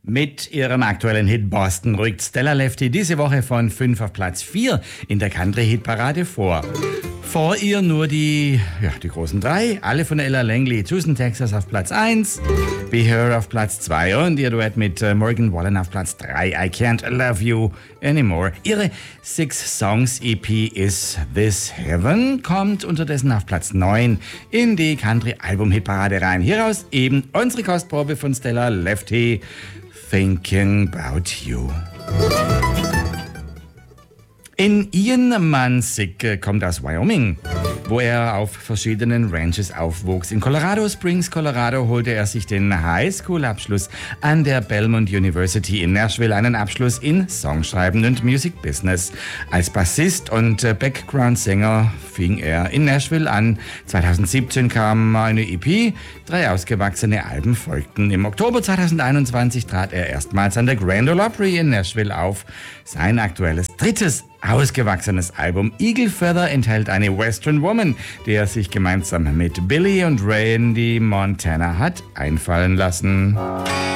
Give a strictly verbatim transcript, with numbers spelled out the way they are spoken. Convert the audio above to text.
Mit ihrem aktuellen Hit Boston rückt Stella Lefty diese Woche von fünf auf Platz vier in der Country-Hitparade vor. Vor ihr nur die, ja, die großen drei, alle von Ella Langley. Houston, Texas auf Platz eins, Be Her auf Platz zwei und ihr Duett mit äh, Morgan Wallen auf Platz drei, I Can't Love You Anymore. Ihre Six Songs E P Is This Heaven kommt unterdessen auf Platz neun in die Country-Album-Hitparade rein. Hieraus eben unsere Kostprobe von Stella Lefty, Thinking About You. In Ian Mansik kommt aus Wyoming, wo er auf verschiedenen Ranches aufwuchs. In Colorado Springs, Colorado, holte er sich den Highschool-Abschluss an der Belmont University in Nashville, einen Abschluss in Songschreiben und Music Business. Als Bassist und Background-Sänger fing er in Nashville an. zweitausendsiebzehn kam eine E P, drei ausgewachsene Alben folgten. Im Oktober zweitausendeinundzwanzig trat er erstmals an der Grand Ole Opry in Nashville auf. Sein aktuelles drittes ausgewachsenes Album Eagle Feather enthält eine Western Woman, die er sich gemeinsam mit Billy und Randy Montana hat einfallen lassen.